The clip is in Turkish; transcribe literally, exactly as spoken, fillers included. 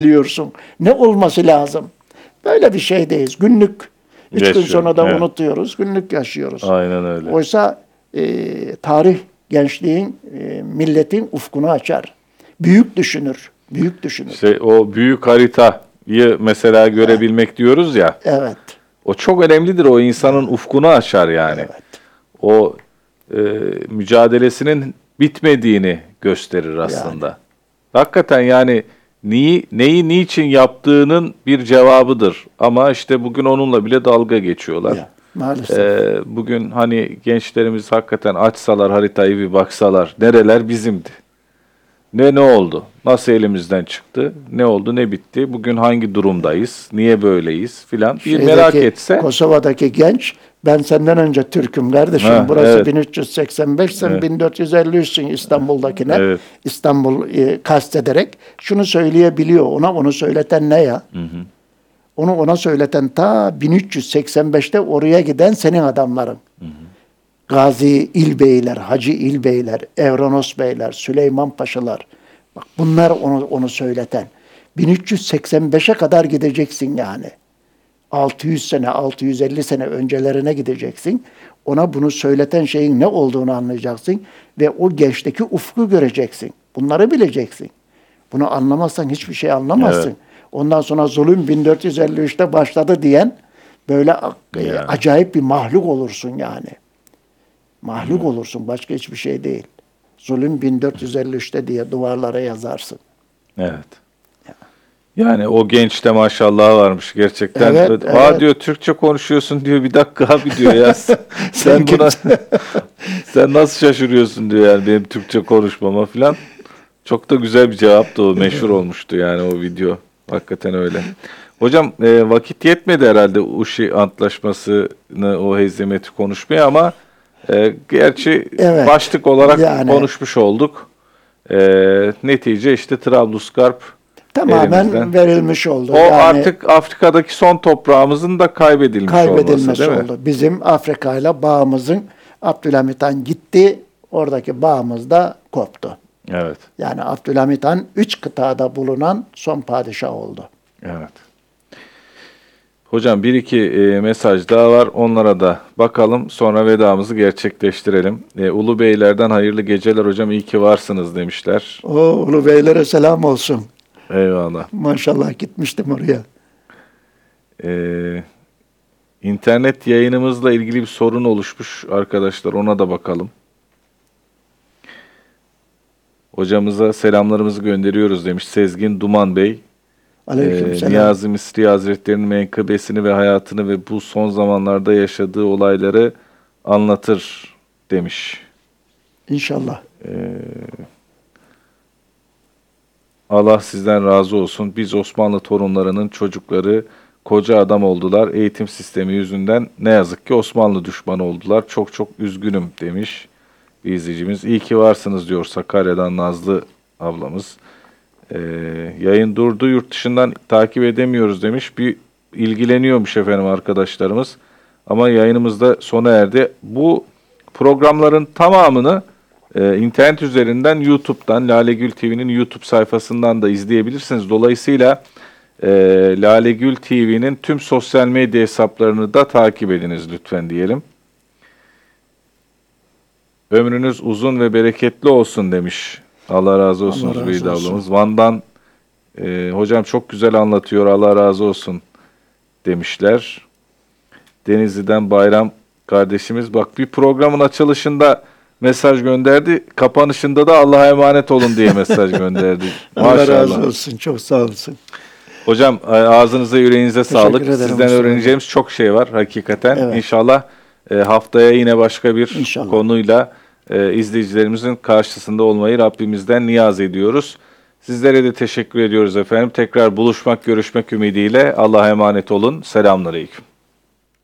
biliyorsun. Ne olması lazım? Böyle bir şeydeyiz. Günlük. Üç Yaşıyor, gün sonra da evet. unutuyoruz. Günlük yaşıyoruz. Aynen öyle. Oysa e, tarih gençliğin, e, milletin ufkunu açar. Büyük düşünür. Büyük düşünür. İşte o büyük haritayı mesela görebilmek diyoruz ya. Evet. O çok önemlidir. O insanın ufkunu açar yani. Evet. O e, mücadelesinin bitmediğini gösterir aslında. Yani. Hakikaten yani neyi, neyi niçin yaptığının bir cevabıdır. Ama işte bugün onunla bile dalga geçiyorlar. Ya, maalesef. E, bugün hani gençlerimiz hakikaten açsalar haritayı bir baksalar. Nereler bizimdi? Ne ne oldu? Nasıl elimizden çıktı? Ne oldu, ne bitti? Bugün hangi durumdayız? Niye böyleyiz filan. Bir Şeydeki, merak etse. Kosova'daki genç, ben senden önce Türk'üm kardeşim. Ha, Burası evet. bin üç yüz seksen beş, sen Evet. bin dört yüz elli üç'sün İstanbul'dakine. Evet. İstanbul e, kastederek şunu söyleyebiliyor. Ona onu söyleten ne ya? Hı hı. Onu ona söyleten ta bin üç yüz seksen beş'te oraya giden senin adamların. Hı hı. Gazi İlbeyler, Hacı İlbeyler, Evranos Beyler, Süleyman Paşalar. Bak bunlar onu onu söyleten. bin üç yüz seksen beş'e kadar gideceksin yani. altı yüz sene, altı yüz elli sene öncelerine gideceksin. Ona bunu söyleten şeyin ne olduğunu anlayacaksın ve o gençteki ufku göreceksin. Bunları bileceksin. Bunu anlamazsan hiçbir şey anlamazsın. Evet. Ondan sonra zulüm bin dört yüz elli üç'te başladı diyen böyle e, Yani. acayip bir mahluk olursun yani. Mahluk olursun, başka hiçbir şey değil. Zulüm bin dört yüz elli üç'te diye duvarlara yazarsın. Evet. Yani o gençte maşallah varmış gerçekten. Evet, Aa evet. diyor Türkçe konuşuyorsun diyor. Bir dakika abi diyor ya. Sen, Sen buna sen nasıl şaşırıyorsun diyor yani benim Türkçe konuşmama falan. Çok da güzel bir cevaptı o. Meşhur olmuştu yani o video. Hakikaten öyle. Hocam e, vakit yetmedi herhalde Uşi Antlaşması'nı o hezimeti konuşmaya ama e, gerçi Evet. başlık olarak Yani. konuşmuş olduk. E, netice işte Trablusgarp tamamen elimizden. verilmiş oldu. O yani artık Afrika'daki son toprağımızın da kaybedilmiş, kaybedilmiş olması değil mi? oldu. Bizim Afrika ile bağımızın, Abdülhamit Han gitti, oradaki bağımız da koptu. Evet. Yani Abdülhamit Han üç kıtada bulunan son padişah oldu. Evet. Hocam bir iki e, mesaj daha var. Onlara da bakalım. Sonra vedamızı gerçekleştirelim. E, Ulu Beylerden hayırlı geceler hocam. İyi ki varsınız demişler. O Ulu Beylere selam olsun. Eyvallah. Maşallah gitmiştim oraya. E, internet yayınımızla ilgili bir sorun oluşmuş arkadaşlar. Ona da bakalım. Hocamıza selamlarımızı gönderiyoruz demiş Sezgin Duman Bey. Aleykümselam. Ee, Niyazi Misri Hazretleri'nin menkıbesini ve hayatını ve bu son zamanlarda yaşadığı olayları anlatır demiş. İnşallah. Ee, Allah sizden razı olsun. Biz Osmanlı torunlarının çocukları koca adam oldular. Eğitim sistemi yüzünden ne yazık ki Osmanlı düşmanı oldular. Çok çok üzgünüm demiş bir izleyicimiz. İyi ki varsınız diyor Sakarya'dan Nazlı ablamız. Ee, yayın durdu, yurt dışından takip edemiyoruz demiş. Bir ilgileniyormuş efendim arkadaşlarımız. Ama yayınımız da sona erdi. Bu programların tamamını e, internet üzerinden YouTube'dan, Lale Gül T V'nin YouTube sayfasından da izleyebilirsiniz. Dolayısıyla e, Lale Gül T V'nin tüm sosyal medya hesaplarını da takip ediniz lütfen diyelim. Ömrünüz uzun ve bereketli olsun demiş. Allah razı olsun Allah razı Zübeyde olsun. ablamız. Van'dan e, hocam çok güzel anlatıyor Allah razı olsun demişler. Denizli'den Bayram kardeşimiz bak bir programın açılışında mesaj gönderdi. Kapanışında da Allah'a emanet olun diye mesaj gönderdi. Allah Maşallah. razı olsun. Çok sağ olsun. Hocam ağzınıza yüreğinize Teşekkür sağlık. ederim Sizden Mustafa öğreneceğimiz çok şey var hakikaten. Evet. İnşallah e, haftaya yine başka bir İnşallah. konuyla e, izleyicilerimizin karşısında olmayı Rabbimizden niyaz ediyoruz. Sizlere de teşekkür ediyoruz efendim. Tekrar buluşmak, görüşmek ümidiyle Allah'a emanet olun. Selamünaleyküm.